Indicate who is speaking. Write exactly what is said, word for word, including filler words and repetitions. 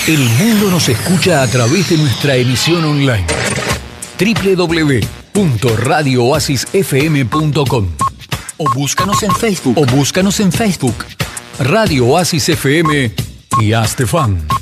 Speaker 1: El mundo nos escucha a través de nuestra emisión online. doble u doble u doble u punto radio oasis f m punto com o búscanos en Facebook o búscanos en Facebook Radio Oasis F M y hazte fan.